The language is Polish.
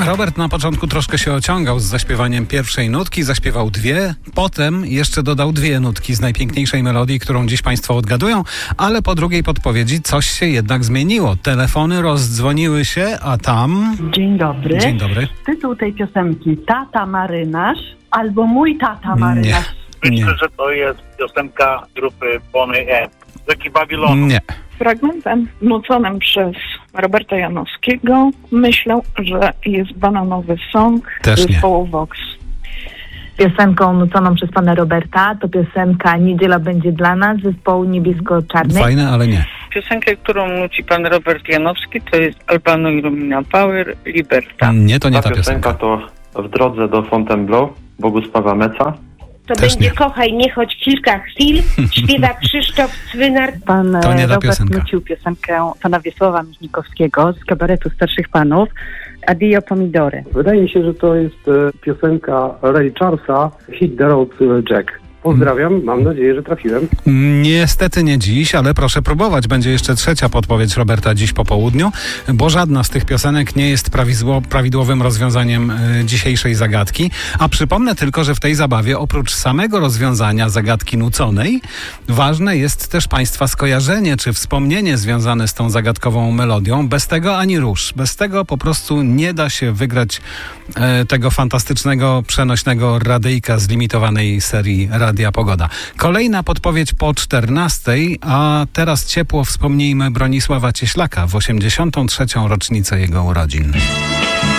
Robert na początku troszkę się ociągał z zaśpiewaniem pierwszej nutki, zaśpiewał dwie, potem jeszcze dodał dwie nutki z najpiękniejszej melodii, którą dziś Państwo odgadują, ale po drugiej podpowiedzi coś się jednak zmieniło. Telefony rozdzwoniły się, a tam... Dzień dobry. Dzień dobry. Tytuł tej piosenki Tata Marynarz albo Mój tata marynarz. Nie. Myślę, że to jest piosenka grupy Bonnie M. Rzeki Babilonu. Nie. Fragmentem nuconym przez Roberta Janowskiego myślę, że jest Bananowy Song Też nie. zespołu Vox. Piosenką nuconą przez pana Roberta to piosenka Niedziela będzie dla nas zespołu Niebiesko-Czarnej. Fajne, ale nie. Piosenkę, którą nuci pan Robert Janowski, to jest Albano Illumina Power, Liberta. Nie, to nie ta piosenka. to W drodze do Fontainebleau Bogusława Meca. To Też będzie nie. Kochaj, nie choć kilka chwil, śpiewa Krzysztof Cwynar. Pan To nie ta Robert piosenka. nucił piosenkę pana Wiesława Michnikowskiego z kabaretu Starszych Panów Addio Pomidory. Wydaje mi się, że to jest piosenka Ray Charlesa Hit the Road Jack. Pozdrawiam, mam nadzieję, że trafiłem. Niestety nie dziś, ale proszę próbować. Będzie jeszcze trzecia podpowiedź Roberta dziś po południu, bo żadna z tych piosenek nie jest prawidłowym rozwiązaniem dzisiejszej zagadki. A przypomnę tylko, że w tej zabawie oprócz samego rozwiązania zagadki nuconej, ważne jest też Państwa skojarzenie czy wspomnienie związane z tą zagadkową melodią. Bez tego ani rusz. Bez tego po prostu nie da się wygrać tego fantastycznego, przenośnego radyjka z limitowanej serii Radia Pogoda. Kolejna podpowiedź po 14:00, a teraz ciepło wspomnijmy Bronisława Cieślaka w 83. rocznicę jego urodzin.